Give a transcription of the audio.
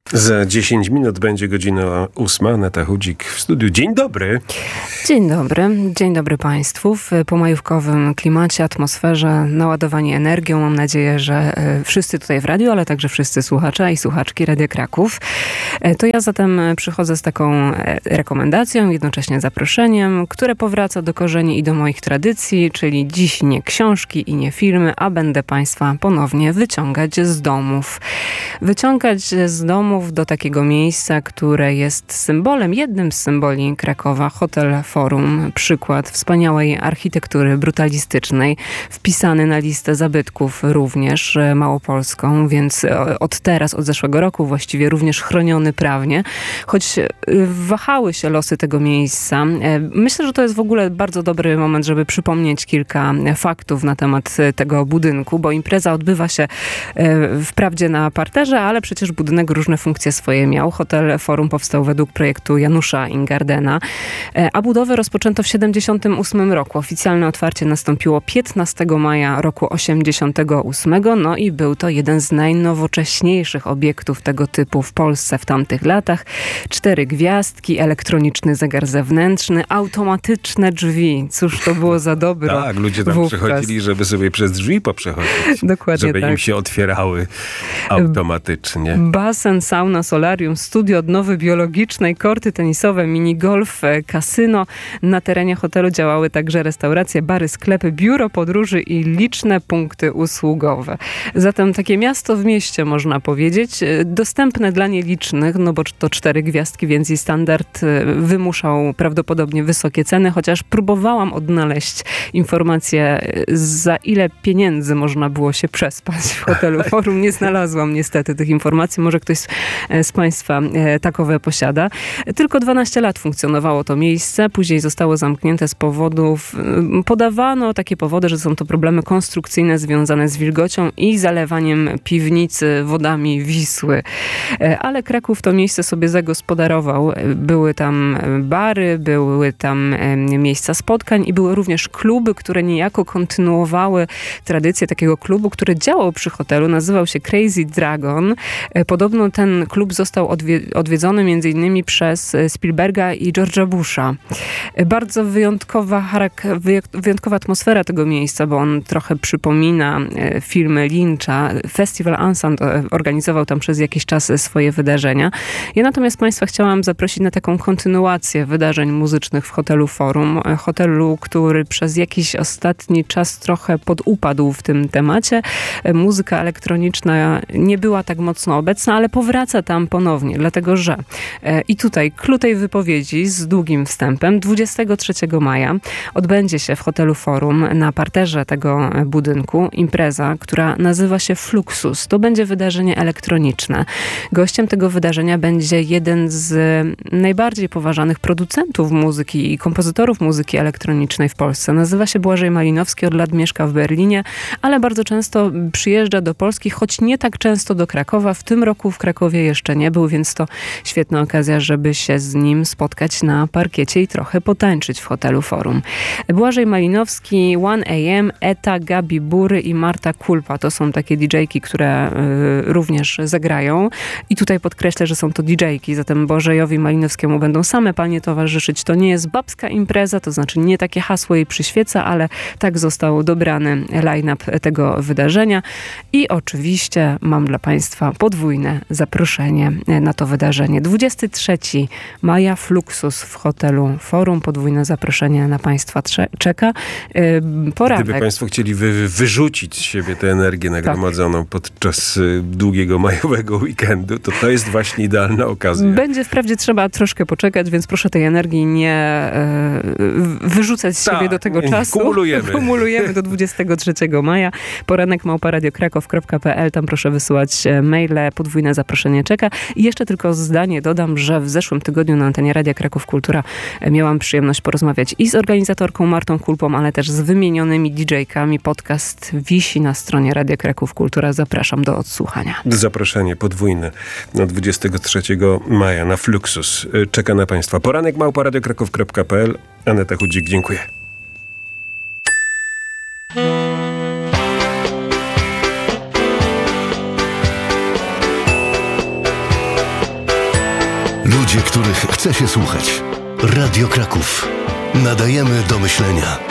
Za 10 minut będzie godzina 8. Aneta Chudzik w studiu. Dzień dobry. Dzień dobry. Dzień dobry Państwu. W pomajówkowym klimacie, atmosferze, naładowani energią. Mam nadzieję, że wszyscy tutaj w radiu, ale także wszyscy słuchacze i słuchaczki Radia Kraków. To ja zatem przychodzę z taką rekomendacją, jednocześnie zaproszeniem, które powraca do korzeni i do moich tradycji, czyli dziś nie książki i nie filmy, a będę Państwa ponownie wyciągać z domów. Wyciągać z domów do takiego miejsca, które jest symbolem, jednym z symboli Krakowa, Hotel Forum. Przykład wspaniałej architektury brutalistycznej, wpisany na listę zabytków również małopolską, więc od zeszłego roku właściwie również chroniony prawnie. Choć wahały się losy tego miejsca. Myślę, że to jest w ogóle bardzo dobry moment, żeby przypomnieć kilka faktów na temat tego budynku, bo impreza odbywa się wprawdzie na parterze, ale przecież budynek różne funkcje swoje miał. Hotel Forum powstał według projektu Janusza Ingardena, a budowę rozpoczęto w 1978 roku. Oficjalne otwarcie nastąpiło 15 maja roku 1988, no i był to jeden z najnowocześniejszych obiektów tego typu w Polsce w tamtych latach. 4 gwiazdki, elektroniczny zegar zewnętrzny, automatyczne drzwi. Cóż to było za dobro. Tak, ludzie tam przychodzili, żeby sobie przez drzwi poprzechodzić. Dokładnie żeby tak. im się otwierały automatycznie. Basen, sauna, solarium, studio odnowy biologicznej, korty tenisowe, minigolf, kasyno. Na terenie hotelu działały także restauracje, bary, sklepy, biuro podróży i liczne punkty usługowe. Zatem takie miasto w mieście, można powiedzieć. Dostępne dla nielicznych, no bo to 4 gwiazdki, więc i standard wymuszał prawdopodobnie wysokie ceny, chociaż próbowałam odnaleźć informacje, za ile pieniędzy można było się przespać w hotelu Forum. Nie znalazłam niestety tych informacji. Może ktoś z Państwa takowe posiada. Tylko 12 lat funkcjonowało to miejsce. Później zostało zamknięte z powodów, podawano takie powody, że są to problemy konstrukcyjne związane z wilgocią i zalewaniem piwnicy wodami Wisły. Ale Kraków to miejsce sobie zagospodarował. Były tam bary, były tam miejsca spotkań i były również kluby, które niejako kontynuowały tradycję takiego klubu, który działał przy hotelu. Nazywał się Crazy Dragon. Podobno ten klub został odwiedzony m.in. przez Spielberga i George'a Busha. Bardzo wyjątkowa atmosfera tego miejsca, bo on trochę przypomina filmy Lyncha. Festiwal Ensemble organizował tam przez jakiś czas swoje wydarzenia. Ja natomiast Państwa chciałam zaprosić na taką kontynuację wydarzeń muzycznych w hotelu Forum. Hotelu, który przez jakiś ostatni czas trochę podupadł w tym temacie. Muzyka elektroniczna nie była tak mocno obecna, ale powraca tam ponownie, dlatego że i tutaj klucz tej wypowiedzi z długim wstępem 23 maja odbędzie się w hotelu Forum na parterze tego budynku impreza, która nazywa się Fluxus. To będzie wydarzenie elektroniczne. Gościem tego wydarzenia będzie jeden z najbardziej poważanych producentów muzyki i kompozytorów muzyki elektronicznej w Polsce. Nazywa się Błażej Malinowski, od lat mieszka w Berlinie, ale bardzo często przyjeżdża do Polski, choć nie tak często do Krakowa. W tym roku w Krakowie jeszcze nie był, więc to świetna okazja, żeby się z nim spotkać na parkiecie i trochę potańczyć w hotelu Forum. Błażej Malinowski, 1AM, Eta, Gabi Bury i Marta Kulpa. To są takie DJ-ki, które również zagrają. I tutaj podkreślę, że są to DJ-ki, zatem Błażejowi Malinowskiemu będą same panie towarzyszyć. To nie jest babska impreza, to znaczy nie takie hasło jej przyświeca, ale tak został dobrany line-up tego wydarzenia. I oczywiście mam dla Państwa podwójne zaproszenie na to wydarzenie. 23 maja, Fluxus w hotelu Forum. Podwójne zaproszenie na Państwa czeka. Poranek. Gdyby Państwo chcieli wyrzucić z siebie tę energię nagromadzoną podczas długiego majowego weekendu, to jest właśnie idealna okazja. Będzie wprawdzie trzeba troszkę poczekać, więc proszę tej energii nie wyrzucać z siebie do tego czasu. Kumulujemy do 23 maja. poranek@radiokraków.pl. Tam proszę wysyłać maile. Podwójne zaproszenie czeka. I jeszcze tylko zdanie dodam, że w zeszłym tygodniu na antenie Radia Kraków Kultura miałam przyjemność porozmawiać i z organizatorką Martą Kulpą, ale też z wymienionymi DJ-kami. Podcast wisi na stronie Radia Kraków Kultura. Zapraszam do odsłuchania. Zaproszenie podwójne na 23 maja na Fluxus. Czeka na Państwa. poranek@radiokraków.pl. Aneta Chudzik, dziękuję. Ludzie, których chce się słuchać. Radio Kraków. Nadajemy do myślenia.